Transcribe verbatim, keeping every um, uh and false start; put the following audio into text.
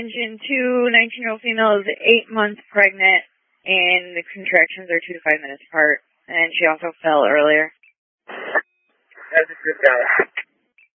Engine two, nineteen-year-old female is eight months pregnant, and the contractions are two to five minutes apart. And she also fell earlier. That's a good guy.